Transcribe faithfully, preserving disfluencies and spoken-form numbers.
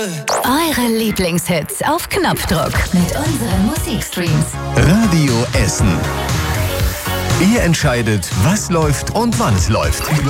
Eure Lieblingshits auf Knopfdruck mit unseren Musikstreams. Radio Essen. Ihr entscheidet, was läuft und wann es läuft.